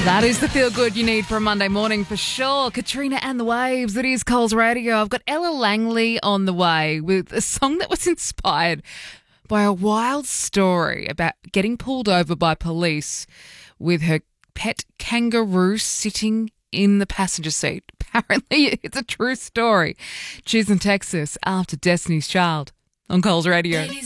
That is the feel good you need for a Monday morning for sure. Katrina and the Waves. It is Coles Radio. I've got Ella Langley on the way with a song that was inspired by a wild story about getting pulled over by police with her pet kangaroo sitting in the passenger seat. Apparently, it's a true story. Cheers in Texas after Destiny's Child on Coles Radio.